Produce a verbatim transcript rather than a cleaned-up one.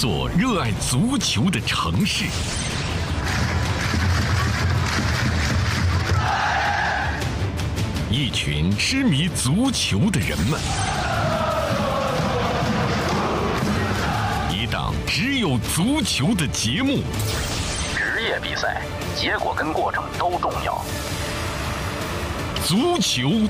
座热爱足球的城市。一群痴迷足球的人们，一档只有足球的节目。 职业比赛，结果跟过程都重要。 足球